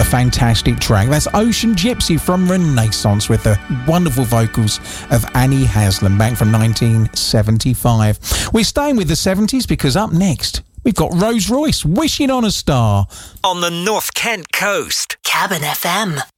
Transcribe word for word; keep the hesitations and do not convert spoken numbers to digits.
a fantastic track. That's Ocean Gypsy from Renaissance with the wonderful vocals of Annie Haslam back from nineteen seventy-five. We're staying with the seventies because up next we've got Rose Royce, Wishing on a Star. On the North Kent coast. Cabin F M.